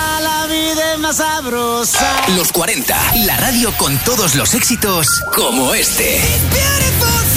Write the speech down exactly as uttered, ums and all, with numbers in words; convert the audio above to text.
la vida es más sabrosa. Los cuarenta, la radio con todos los éxitos como este. It's beautiful.